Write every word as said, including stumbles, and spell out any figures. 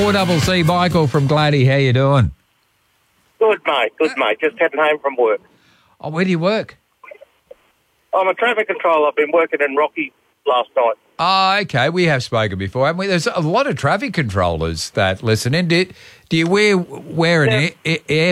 four C C Michael from Gladdy. How you doing? Good, mate. Good, mate. Just heading home from work. Oh, where do you work? I'm a traffic controller. I've been working in Rocky last night. Oh, okay. We have spoken before, haven't we? There's a lot of traffic controllers that listen in. Do, do you wear, wear an Yeah. air, air